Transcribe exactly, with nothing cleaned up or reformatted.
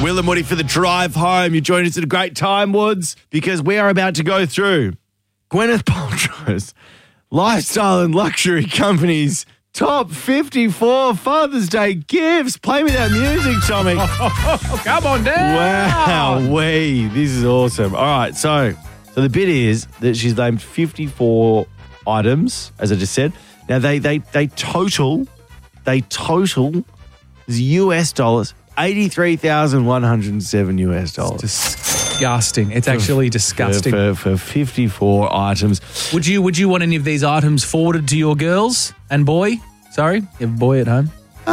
Will and Woody for the drive home. You joined us at a great time, Woods, because we are about to go through Gwyneth Paltrow's Lifestyle and Luxury Company's top fifty-four Father's Day gifts. Play me that music, Tommy. Come on down. Wow, wee. This is awesome. All right, so so the bit is that she's named fifty-four items, as I just said. Now, they they they total, they total U S dollars, eighty-three thousand one hundred seven U S dollars. Disgusting. It's actually disgusting. For, for, for fifty-four items. Would you would you want any of these items forwarded to your girls and boy? Sorry, you have a boy at home.